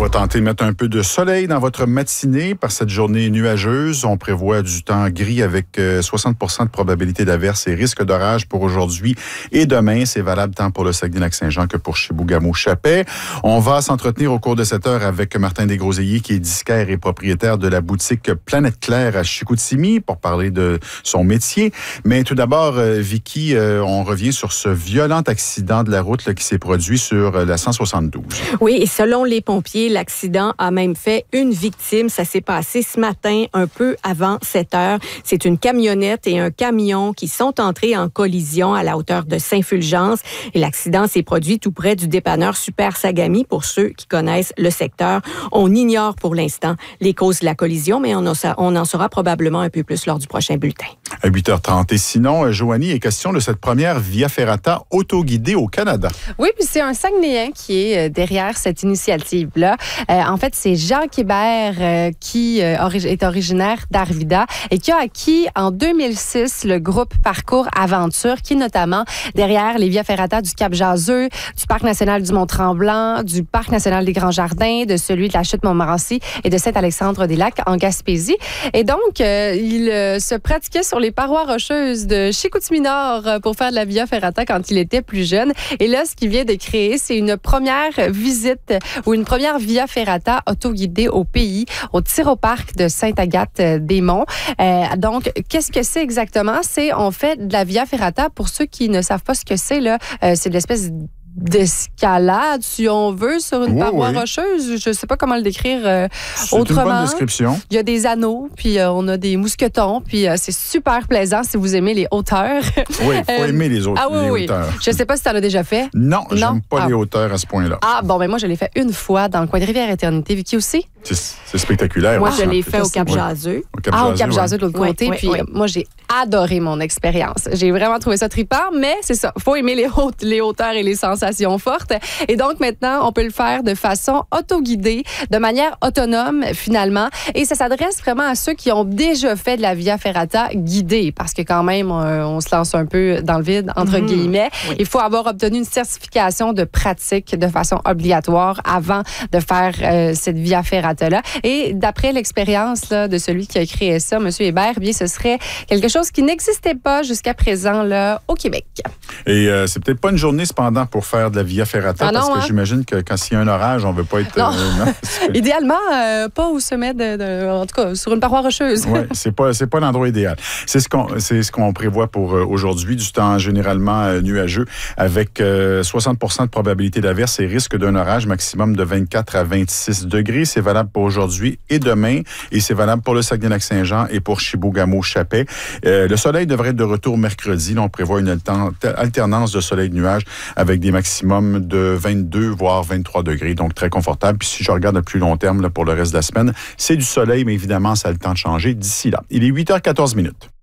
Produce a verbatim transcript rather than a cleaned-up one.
va tenter de mettre un peu de soleil dans votre matinée par cette journée nuageuse. On prévoit du temps gris avec soixante pour cent de probabilité d'averse et risque d'orage pour aujourd'hui et demain. C'est valable tant pour le Saguenay-Lac-Saint-Jean que pour Chibougamau-Chappais. On va s'entretenir au cours de cette heure avec Martin Desgroseilliers, qui est disquaire et propriétaire de la boutique Planète Claire à Chicoutimi pour parler de son métier. Mais tout d'abord, Vicky, on revient sur ce violent accident de la route là, qui s'est produit sur la cent soixante-douze. Oui, et selon les pompiers, l'accident a même fait une victime. Ça s'est passé ce matin, un peu avant sept heures. C'est une camionnette et un camion qui sont entrés en collision à la hauteur de Saint-Fulgence. Et l'accident s'est produit tout près du dépanneur Super Sagami, pour ceux qui connaissent le secteur. On ignore pour l'instant les causes de la collision, mais on en, on en saura probablement un peu plus lors du prochain bulletin. À huit heures trente. Et sinon, Joanie, il est question de cette première Via Ferrata autoguidée au Canada. Oui, puis c'est un Saguenayen qui est derrière cette initiative-là. Euh, en fait, c'est Jean Québert euh, qui euh, est originaire d'Arvida et qui a acquis en deux mille six le groupe Parcours Aventure, qui est notamment derrière les Via Ferrata du Cap-Jaseux, du Parc national du Mont-Tremblant, du Parc national des Grands Jardins, de celui de la Chute-Montmorency et de Saint-Alexandre-des-Lacs en Gaspésie. Et donc, euh, il euh, se pratiquait sur les parois rocheuses de Chicoutimi-Nord pour faire de la Via Ferrata quand il était plus jeune. Et là, ce qu'il vient de créer, c'est une première visite ou une première Via Ferrata autoguidée au pays, au Tyroparc de Sainte-Agathe-des-Monts. Euh, donc, qu'est-ce que c'est exactement? C'est, on fait de la Via Ferrata, pour ceux qui ne savent pas ce que c'est, là, euh, c'est de l'espèce d'escalade, si on veut, sur une oui, paroi oui. rocheuse. Je ne sais pas comment le décrire euh, c'est autrement. C'est une bonne description. Il y a des anneaux, puis euh, on a des mousquetons, puis euh, c'est super plaisant si vous aimez les hauteurs. Oui, il faut euh, aimer les, autres, ah, oui, les oui. hauteurs. Je ne sais pas si tu en as déjà fait. Non, non? j'aime pas ah. les hauteurs à ce point-là. Ah, bon, ben moi, je l'ai fait une fois dans le coin de Rivière-Éternité. Vicky aussi? C'est, c'est spectaculaire. Moi, hein, je l'ai fait au Cap-Jaseux. Oui. Ah, au Cap-Jaseux, ouais. de l'autre côté. Oui, puis oui. moi, j'ai adoré mon expérience. J'ai vraiment trouvé ça trippant, mais c'est ça. Il faut aimer les, hautes, les hauteurs et les sensations fortes. Et donc, maintenant, on peut le faire de façon autoguidée, de manière autonome, finalement. Et ça s'adresse vraiment à ceux qui ont déjà fait de la Via Ferrata guidée, parce que quand même, on, on se lance un peu dans le vide, entre mmh. guillemets. Oui. Il faut avoir obtenu une certification de pratique de façon obligatoire avant de faire euh, cette Via Ferrata-là. Et d'après l'expérience là, de celui qui a créé ça, M. Hébert, bien, ce serait quelque chose qui n'existait pas jusqu'à présent là, au Québec. Et euh, c'est peut-être pas une journée, cependant, pour faire de la Via Ferrata, ah non, parce que hein? j'imagine que quand il y a un orage, on ne veut pas être... Non. Euh, non, idéalement, euh, pas au sommet, de, de, en tout cas, sur une paroi rocheuse. Oui, c'est pas, c'est pas l'endroit idéal. C'est ce qu'on, c'est ce qu'on prévoit pour euh, aujourd'hui, du temps généralement euh, nuageux, avec euh, soixante pour cent de probabilité d'averse et risque d'un orage maximum de vingt-quatre à vingt-six degrés. C'est valable pour aujourd'hui et demain, et c'est valable pour le Saguenay-Lac-Saint-Jean et pour Chibougamau-Chappais. Euh, le soleil devrait être de retour mercredi. Là, on prévoit une alternance de soleil et de nuages avec des maximums de vingt-deux, voire vingt-trois degrés, donc très confortable. Puis si je regarde à plus long terme là, pour le reste de la semaine, c'est du soleil, mais évidemment, ça a le temps de changer d'ici là. Il est huit heures quatorze minutes.